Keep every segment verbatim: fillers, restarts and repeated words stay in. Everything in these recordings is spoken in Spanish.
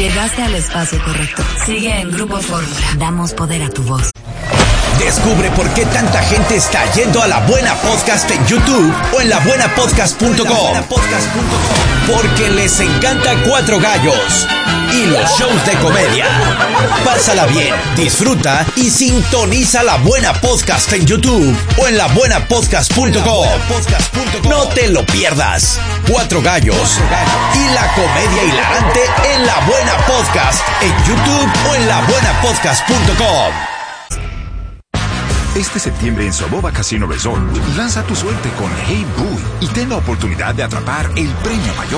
Llegaste al espacio correcto. Sigue en Grupo Fórmula. Damos poder a tu voz. Descubre por qué tanta gente está yendo a La Buena Podcast en YouTube o en la buena podcast punto com. Porque les encanta Cuatro Gallos y los shows de comedia. Pásala bien, disfruta y sintoniza La Buena Podcast en YouTube o en la buena podcast punto com. No te lo pierdas. Cuatro Gallos y la comedia hilarante en La Buena Podcast en YouTube o en la buena podcast punto com. Este septiembre en Soboba Casino Resort, lanza tu suerte con Hey Boy y ten la oportunidad de atrapar el premio mayor.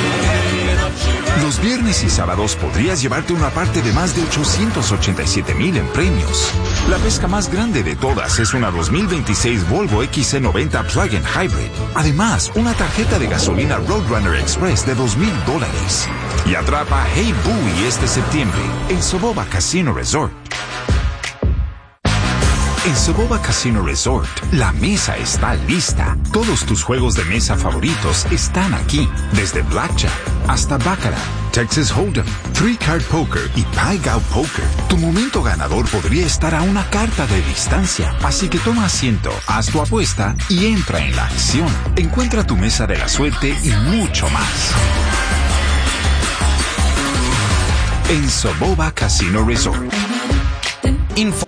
Los viernes y sábados podrías llevarte una parte de más de ochocientos ochenta y siete mil en premios. La pesca más grande de todas es una dos mil veintiséis Volvo X C noventa Plug-in Hybrid. Además, una tarjeta de gasolina Roadrunner Express de dos mil dólares. Y atrapa Hey Boy este septiembre en Soboba Casino Resort. En Soboba Casino Resort, la mesa está lista. Todos tus juegos de mesa favoritos están aquí. Desde Blackjack hasta Baccarat, Texas Hold'em, Three Card Poker y Pai Gow Poker. Tu momento ganador podría estar a una carta de distancia. Así que toma asiento, haz tu apuesta y entra en la acción. Encuentra tu mesa de la suerte y mucho más. En Soboba Casino Resort. Info.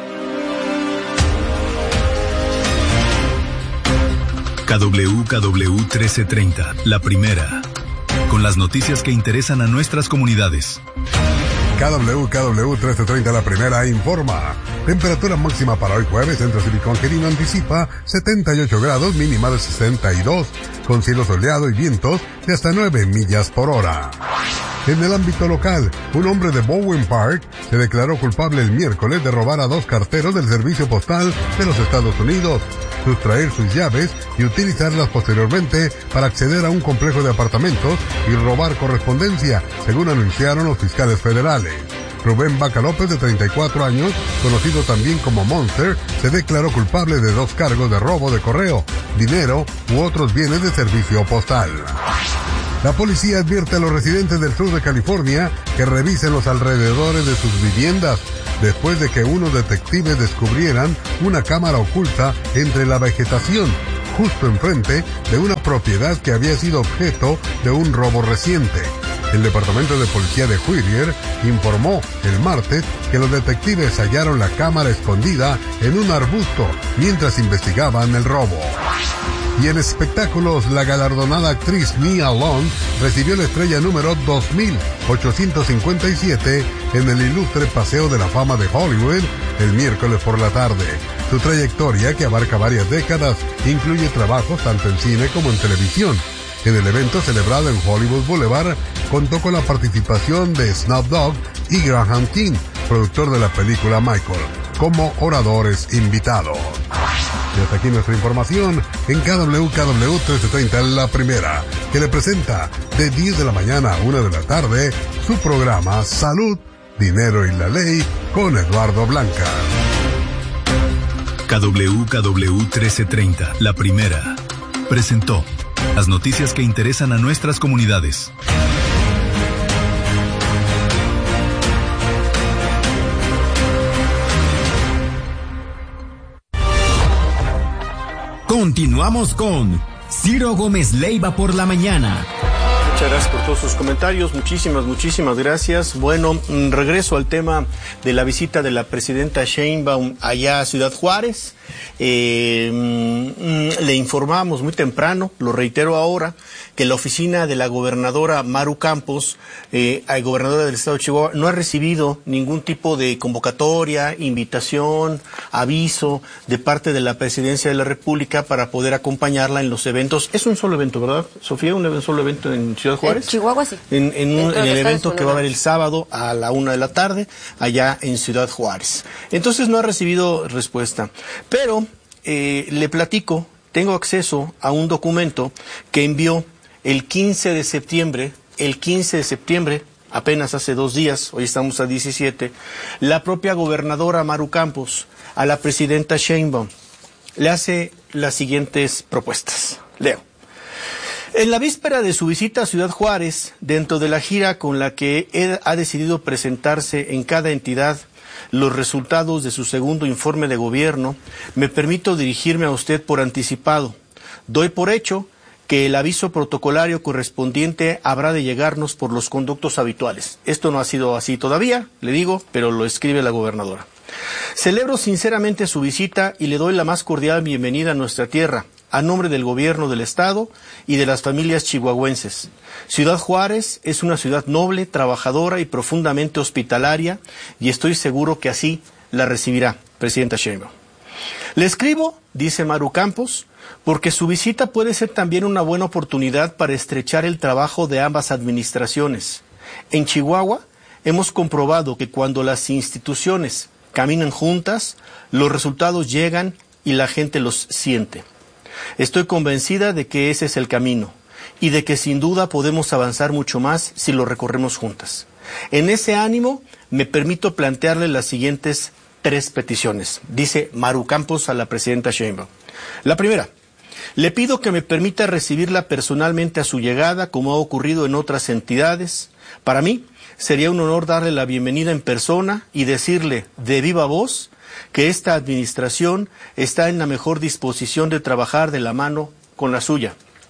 K W K W trece treinta, la primera, con las noticias que interesan a nuestras comunidades. K W K W trece treinta, la primera, informa. Temperatura máxima para hoy jueves, Centro Cívico Angelino anticipa setenta y ocho grados, mínima de sesenta y dos, con cielo soleado y vientos de hasta nueve millas por hora. En el ámbito local, un hombre de Bowen Park se declaró culpable el miércoles de robar a dos carteros del Servicio Postal de los Estados Unidos, sustraer sus llaves y utilizarlas posteriormente para acceder a un complejo de apartamentos y robar correspondencia, según anunciaron los fiscales federales. Rubén Vaca López, de treinta y cuatro años, conocido también como Monster, se declaró culpable de dos cargos de robo de correo, dinero u otros bienes de servicio postal. La policía advierte a los residentes del sur de California que revisen los alrededores de sus viviendas, después de que unos detectives descubrieran una cámara oculta entre la vegetación, justo enfrente de una propiedad que había sido objeto de un robo reciente. El Departamento de Policía de Whittier informó el martes que los detectives hallaron la cámara escondida en un arbusto mientras investigaban el robo. Y en espectáculos, la galardonada actriz Nia Long recibió la estrella número dos mil ochocientos cincuenta y siete en el ilustre Paseo de la Fama de Hollywood el miércoles por la tarde. Su trayectoria, que abarca varias décadas, incluye trabajos tanto en cine como en televisión. En el evento celebrado en Hollywood Boulevard, contó con la participación de Snoop Dogg y Graham King, productor de la película Michael, como oradores invitados. Y hasta aquí nuestra información en K W K W trece treinta, la primera, que le presenta de diez de la mañana a una de la tarde su programa Salud, Dinero y la Ley con Eduardo Blanca. K W K W trece treinta, la primera, presentó las noticias que interesan a nuestras comunidades. Continuamos con Ciro Gómez Leiva por la mañana. Muchas gracias por todos sus comentarios, muchísimas, muchísimas gracias. Bueno, regreso al tema de la visita de la presidenta Sheinbaum allá a Ciudad Juárez. Eh, le informamos muy temprano, lo reitero ahora, que la oficina de la gobernadora Maru Campos, eh, gobernadora del estado de Chihuahua, no ha recibido ningún tipo de convocatoria, invitación, aviso de parte de la Presidencia de la República para poder acompañarla en los eventos. Es un solo evento, ¿verdad, Sofía? ¿Un solo evento en Ciudad Juárez? En Chihuahua, sí. En, en, un, en el evento que va a haber el sábado a la una de la tarde, allá en Ciudad Juárez. Entonces no ha recibido respuesta. Pero eh, le platico, tengo acceso a un documento que envió el quince de septiembre, el quince de septiembre, apenas hace dos días, hoy estamos a diecisiete, la propia gobernadora Maru Campos a la presidenta Sheinbaum le hace las siguientes propuestas. Leo. En la víspera de su visita a Ciudad Juárez, dentro de la gira con la que él ha decidido presentarse en cada entidad los resultados de su segundo informe de gobierno, me permito dirigirme a usted por anticipado. Doy por hecho que el aviso protocolario correspondiente habrá de llegarnos por los conductos habituales. Esto no ha sido así todavía, le digo, pero lo escribe la gobernadora. Celebro sinceramente su visita y le doy la más cordial bienvenida a nuestra tierra, a nombre del gobierno del estado y de las familias chihuahuenses. Ciudad Juárez es una ciudad noble, trabajadora y profundamente hospitalaria, y estoy seguro que así la recibirá, presidenta Sheinbaum. Le escribo, dice Maru Campos, porque su visita puede ser también una buena oportunidad para estrechar el trabajo de ambas administraciones. En Chihuahua hemos comprobado que cuando las instituciones caminan juntas, los resultados llegan y la gente los siente. Estoy convencida de que ese es el camino y de que sin duda podemos avanzar mucho más si lo recorremos juntas. En ese ánimo me permito plantearle las siguientes tres peticiones, dice Maru Campos a la presidenta Sheinbaum. La primera, le pido que me permita recibirla personalmente a su llegada, como ha ocurrido en otras entidades. Para mí sería un honor darle la bienvenida en persona y decirle de viva voz que esta administración está en la mejor disposición de trabajar de la mano con la suya.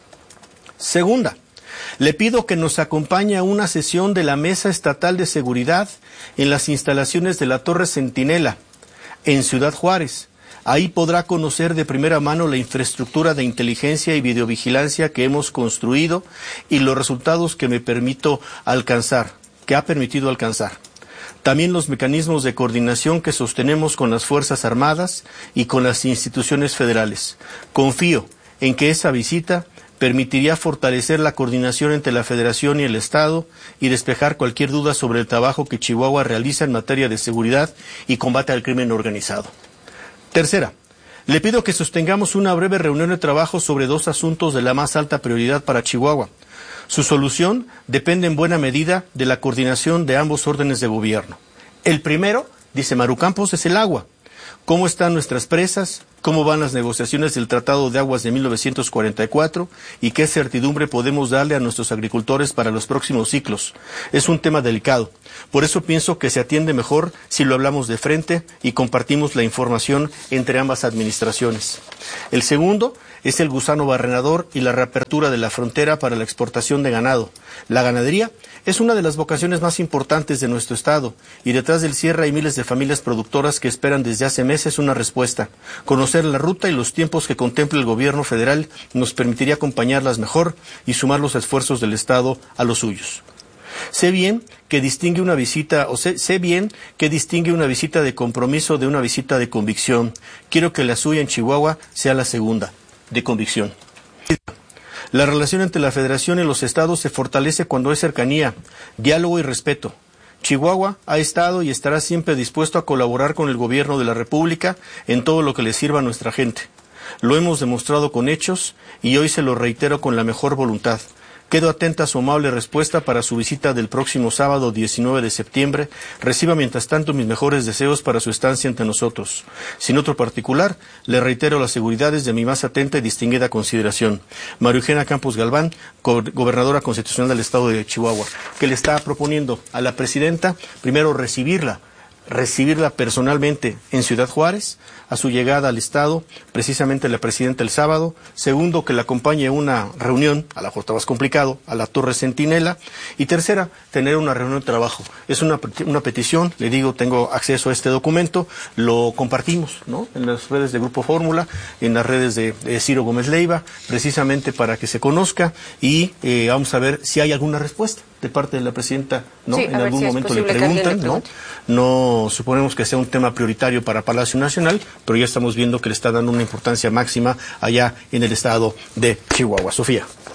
Segunda, le pido que nos acompañe a una sesión de la Mesa Estatal de Seguridad en las instalaciones de la Torre Centinela, en Ciudad Juárez. Ahí podrá conocer de primera mano la infraestructura de inteligencia y videovigilancia que hemos construido y los resultados que me permito alcanzar, que ha permitido alcanzar. También los mecanismos de coordinación que sostenemos con las Fuerzas Armadas y con las instituciones federales. Confío en que esa visita permitiría fortalecer la coordinación entre la Federación y el Estado y despejar cualquier duda sobre el trabajo que Chihuahua realiza en materia de seguridad y combate al crimen organizado. Tercera, le pido que sostengamos una breve reunión de trabajo sobre dos asuntos de la más alta prioridad para Chihuahua. Su solución depende en buena medida de la coordinación de ambos órdenes de gobierno. El primero, dice Maru Campos, es el agua. ¿Cómo están nuestras presas? ¿Cómo van las negociaciones del Tratado de Aguas de mil novecientos cuarenta y cuatro? ¿Y qué certidumbre podemos darle a nuestros agricultores para los próximos ciclos? Es un tema delicado. Por eso pienso que se atiende mejor si lo hablamos de frente y compartimos la información entre ambas administraciones. El segundo es el gusano barrenador y la reapertura de la frontera para la exportación de ganado. La ganadería es una de las vocaciones más importantes de nuestro estado y detrás del cierre hay miles de familias productoras que esperan desde hace meses una respuesta. Conocer la ruta y los tiempos que contempla el gobierno federal nos permitiría acompañarlas mejor y sumar los esfuerzos del estado a los suyos. Sé bien que distingue una visita, o sé, sé bien que distingue una visita de compromiso de una visita de convicción. Quiero que la suya en Chihuahua sea la segunda, de convicción. La relación entre la Federación y los estados se fortalece cuando hay cercanía, diálogo y respeto. Chihuahua ha estado y estará siempre dispuesto a colaborar con el gobierno de la República en todo lo que le sirva a nuestra gente. Lo hemos demostrado con hechos y hoy se lo reitero con la mejor voluntad. Quedo atenta a su amable respuesta para su visita del próximo sábado diecinueve de septiembre. Reciba mientras tanto mis mejores deseos para su estancia entre nosotros. Sin otro particular, le reitero las seguridades de mi más atenta y distinguida consideración. María Eugenia Campos Galván, gobernadora constitucional del estado de Chihuahua, que le está proponiendo a la presidenta, primero recibirla, recibirla personalmente en Ciudad Juárez, a su llegada al estado, precisamente la presidenta el sábado. Segundo, que la acompañe a una reunión, a la mejor está más complicado, a la Torre Centinela. Y tercera, tener una reunión de trabajo. Es una, una petición, le digo, tengo acceso a este documento, lo compartimos, ¿no?, en las redes de Grupo Fórmula, en las redes de, de Ciro Gómez Leiva, precisamente para que se conozca y eh, vamos a ver si hay alguna respuesta de parte de la presidenta, ¿no? Sí, en algún si momento le preguntan, ¿no? No suponemos que sea un tema prioritario para Palacio Nacional, pero ya estamos viendo que le está dando una importancia máxima allá en el estado de Chihuahua. Sofía.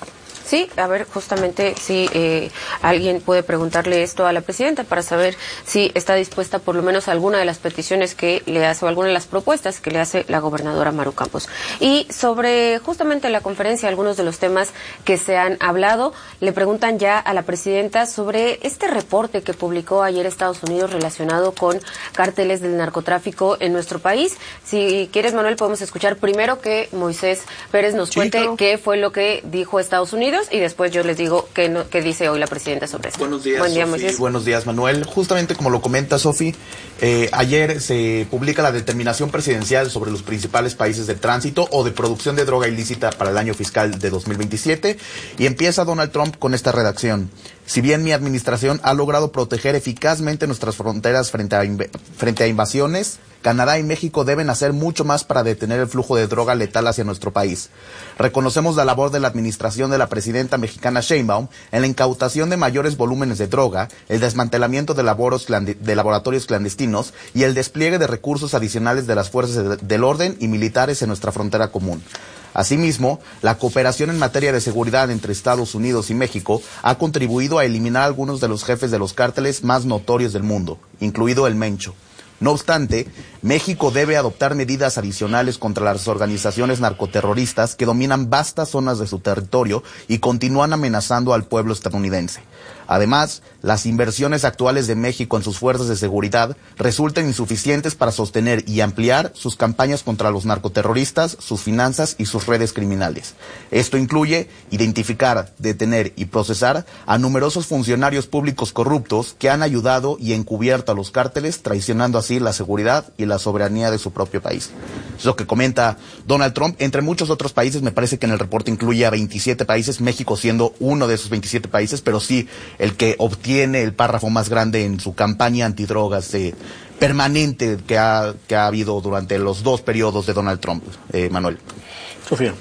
Sí, a ver, justamente si eh, alguien puede preguntarle esto a la presidenta para saber si está dispuesta por lo menos a alguna de las peticiones que le hace o alguna de las propuestas que le hace la gobernadora Maru Campos. Y sobre justamente la conferencia, algunos de los temas que se han hablado, le preguntan ya a la presidenta sobre este reporte que publicó ayer Estados Unidos relacionado con cárteles del narcotráfico en nuestro país. Si quieres, Manuel, podemos escuchar primero que Moisés Pérez nos sí, cuente claro. qué fue lo que dijo Estados Unidos y después yo les digo qué, no, qué dice hoy la presidenta sobre esto. Buenos días, Buen día, Sofi. Moisés. Buenos días, Manuel. Justamente como lo comenta Sofi, eh, ayer se publica la determinación presidencial sobre los principales países de tránsito o de producción de droga ilícita para el año fiscal de dos mil veintisiete y empieza Donald Trump con esta redacción. Si bien mi administración ha logrado proteger eficazmente nuestras fronteras frente a, frente a invasiones, Canadá y México deben hacer mucho más para detener el flujo de droga letal hacia nuestro país. Reconocemos la labor de la administración de la presidenta mexicana Sheinbaum en la incautación de mayores volúmenes de droga, el desmantelamiento de, laboros de laboratorios clandestinos y el despliegue de recursos adicionales de las fuerzas de, del orden y militares en nuestra frontera común. Asimismo, la cooperación en materia de seguridad entre Estados Unidos y México ha contribuido a eliminar algunos de los jefes de los cárteles más notorios del mundo, incluido el Mencho. No obstante, México debe adoptar medidas adicionales contra las organizaciones narcoterroristas que dominan vastas zonas de su territorio y continúan amenazando al pueblo estadounidense. Además, las inversiones actuales de México en sus fuerzas de seguridad resultan insuficientes para sostener y ampliar sus campañas contra los narcoterroristas, sus finanzas y sus redes criminales. Esto incluye identificar, detener y procesar a numerosos funcionarios públicos corruptos que han ayudado y encubierto a los cárteles, traicionando así la seguridad y la soberanía de su propio país. Es lo que comenta Donald Trump. Entre muchos otros países, me parece que en el reporte incluye a veintisiete países, México siendo uno de esos veintisiete países, pero sí el que obtiene el párrafo más grande en su campaña antidrogas eh, permanente que ha, que ha habido durante los dos periodos de Donald Trump. Eh, Manuel. Sofía.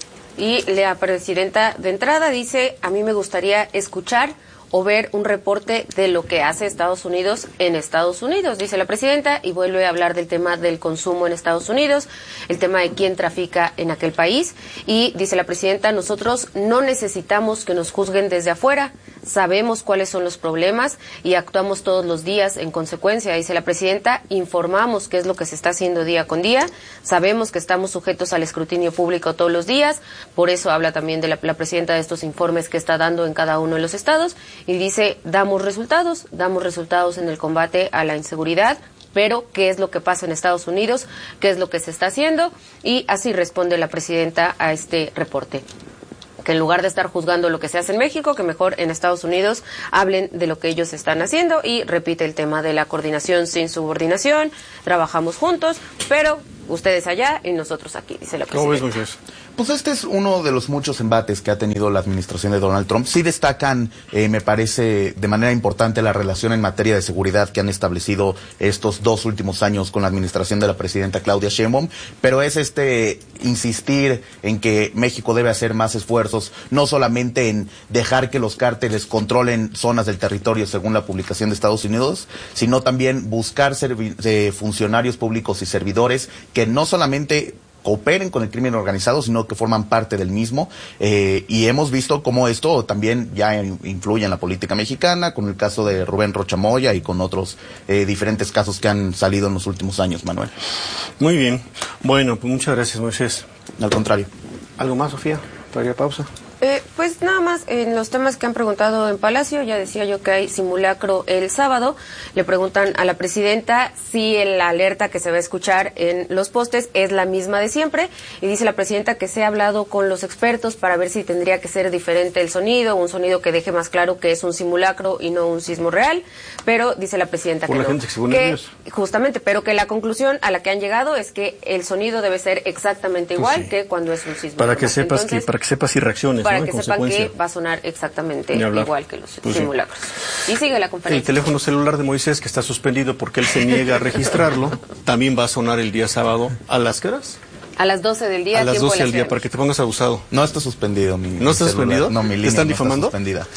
Y la presidenta de entrada dice, a mí me gustaría escuchar o ver un reporte de lo que hace Estados Unidos en Estados Unidos, dice la presidenta, y vuelve a hablar del tema del consumo en Estados Unidos, el tema de quién trafica en aquel país, y dice la presidenta, nosotros no necesitamos que nos juzguen desde afuera, sabemos cuáles son los problemas y actuamos todos los días en consecuencia, dice la presidenta, informamos qué es lo que se está haciendo día con día, sabemos que estamos sujetos al escrutinio público todos los días, por eso habla también de la, la presidenta de estos informes que está dando en cada uno de los estados, y dice, damos resultados, damos resultados en el combate a la inseguridad, pero ¿qué es lo que pasa en Estados Unidos? ¿Qué es lo que se está haciendo? Y así responde la presidenta a este reporte. Que en lugar de estar juzgando lo que se hace en México, que mejor en Estados Unidos hablen de lo que ellos están haciendo, y repite el tema de la coordinación sin subordinación, trabajamos juntos, pero ustedes allá y nosotros aquí, dice la presidenta. ¿Cómo ves, Moisés? Pues este es uno de los muchos embates que ha tenido la administración de Donald Trump. Sí destacan, eh, me parece, de manera importante la relación en materia de seguridad que han establecido estos dos últimos años con la administración de la presidenta Claudia Sheinbaum, pero es este insistir en que México debe hacer más esfuerzos, no solamente en dejar que los cárteles controlen zonas del territorio según la publicación de Estados Unidos, sino también buscar eh, funcionarios públicos y servidores que no solamente cooperen con el crimen organizado, sino que forman parte del mismo, eh, y hemos visto cómo esto también ya influye en la política mexicana, con el caso de Rubén Rocha Moya y con otros eh, diferentes casos que han salido en los últimos años, Manuel. Muy bien. Bueno, pues muchas gracias, Moisés. Al contrario. ¿Algo más, Sofía? ¿Para ir a pausa? Eh, pues nada más, en los temas que han preguntado en Palacio, ya decía yo que hay simulacro el sábado, le preguntan a la presidenta si la alerta que se va a escuchar en los postes es la misma de siempre, y dice la presidenta que se ha hablado con los expertos para ver si tendría que ser diferente el sonido, un sonido que deje más claro que es un simulacro y no un sismo real, pero dice la presidenta Por que la no, gente que se pone que, nerviosa. justamente, pero que la conclusión a la que han llegado es que el sonido debe ser exactamente igual pues sí. que cuando es un sismo. Para que normal. sepas Entonces, que, para que sepas y reacciones. Para ¿no? que En sepan que consecuencia. va a sonar exactamente Ni hablar. igual que los Pues simulacros. sí. Y sigue la El conferencia. teléfono celular de Moisés, que está suspendido porque él se niega a registrarlo, también va a sonar el día sábado. ¿A las qué horas? A las doce del día. A las tiempo doce de la del día, Ciudad para que te pongas abusado. No está suspendido mi ¿No está mi celular. suspendido? No, mi ¿Te línea están no difamando? está suspendida.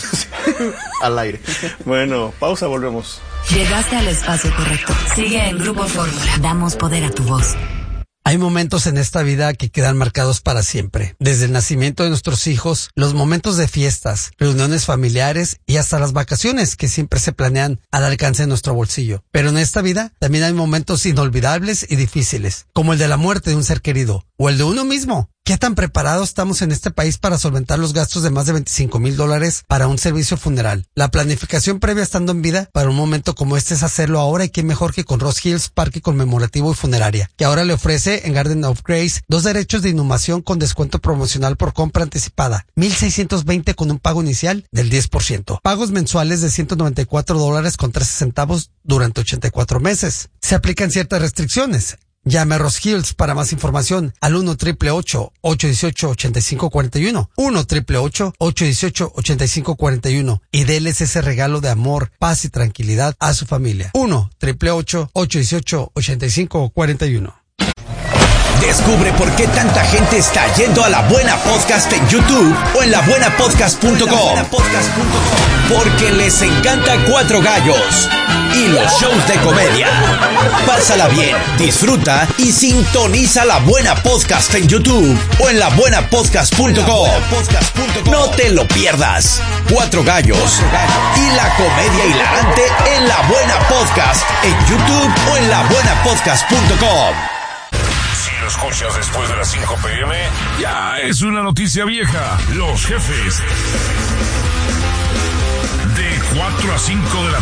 Al aire. Bueno, pausa, volvemos. Llegaste al espacio correcto. Sigue en Grupo Fórmula. Damos poder a tu voz. Hay momentos en esta vida que quedan marcados para siempre. Desde el nacimiento de nuestros hijos, los momentos de fiestas, reuniones familiares y hasta las vacaciones que siempre se planean al alcance de nuestro bolsillo. Pero en esta vida también hay momentos inolvidables y difíciles, como el de la muerte de un ser querido o el de uno mismo. ¿Qué tan preparados estamos en este país para solventar los gastos de más de veinticinco mil dólares para un servicio funeral? La planificación previa estando en vida para un momento como este es hacerlo ahora, y qué mejor que con Ross Hills Parque Conmemorativo y Funeraria, que ahora le ofrece en Garden of Grace dos derechos de inhumación con descuento promocional por compra anticipada, mil seiscientos veinte con un pago inicial del diez por ciento. Pagos mensuales de ciento noventa y cuatro dólares con trece centavos durante ochenta y cuatro meses. Se aplican ciertas restricciones. Llame a Ross Hills para más información al uno triple ocho, ocho uno ocho, ocho cinco cuatro uno, uno triple ocho, ocho uno ocho, ocho cinco cuatro uno y déles ese regalo de amor, paz y tranquilidad a su familia. uno triple ocho, ocho uno ocho, ocho cinco cuatro uno. Descubre por qué tanta gente está yendo a La Buena Podcast en YouTube o en la buena podcast punto com. Porque les encanta Cuatro Gallos y los shows de comedia. Pásala bien, disfruta y sintoniza La Buena Podcast en YouTube o en la buena podcast punto com. No te lo pierdas. Cuatro Gallos y la comedia hilarante en La Buena Podcast en YouTube o en la buena podcast punto com. Si lo escuchas después de las cinco pe eme, ya es una noticia vieja. Los jefes de cuatro a cinco de la